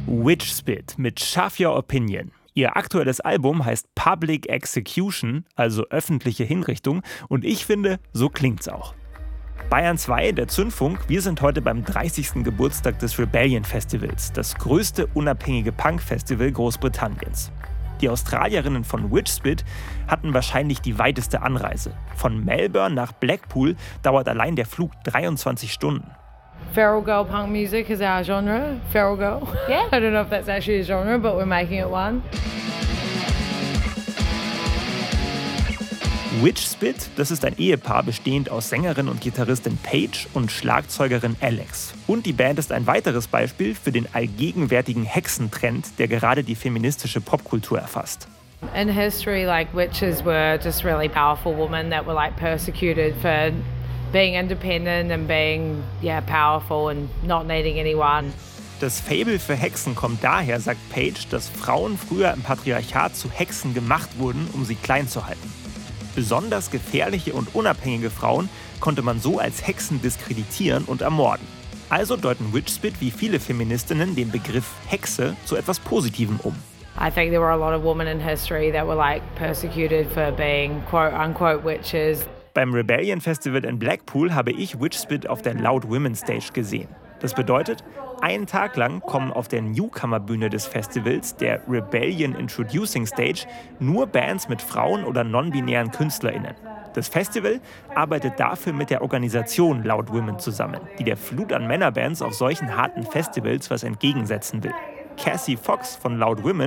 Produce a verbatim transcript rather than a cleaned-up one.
Witchspit mit Shove Your Opinion. Ihr aktuelles Album heißt Public Execution, also öffentliche Hinrichtung, und ich finde, so klingt's auch. Bayern zwei, der Zündfunk, wir sind heute beim dreißigsten Geburtstag des Rebellion Festivals, das größte unabhängige Punk-Festival Großbritanniens. Die Australierinnen von Witchspit hatten wahrscheinlich die weiteste Anreise. Von Melbourne nach Blackpool dauert allein der Flug dreiundzwanzig Stunden. Feral girl punk music is our genre. Feral girl. Yeah. I don't know if that's actually a genre, but we're making it one. Witchspit, das ist ein Ehepaar bestehend aus Sängerin und Gitarristin Paige und Schlagzeugerin Alex. Und die Band ist ein weiteres Beispiel für den allgegenwärtigen Hexentrend, der gerade die feministische Popkultur erfasst. In history, like witches were just really powerful women that were like persecuted for being independent and being yeah powerful and not needing anyone. Das Faible für Hexen kommt daher, sagt Paige, dass Frauen früher im Patriarchat zu Hexen gemacht wurden, um sie klein zu halten. Besonders gefährliche und unabhängige Frauen konnte man so als Hexen diskreditieren und ermorden. Also deuten Witchspit wie viele Feministinnen den Begriff Hexe zu etwas Positivem um. I think there were a lot of women in history that were like persecuted for being quote unquote witches. Beim Rebellion Festival in Blackpool habe ich Witchspit auf der Loud Women Stage gesehen. Das bedeutet, einen Tag lang kommen auf der Newcomer-Bühne des Festivals, der Rebellion Introducing Stage, nur Bands mit Frauen oder non-binären KünstlerInnen. Das Festival arbeitet dafür mit der Organisation Loud Women zusammen, die der Flut an Männerbands auf solchen harten Festivals was entgegensetzen will. Cassie Fox von Loud Women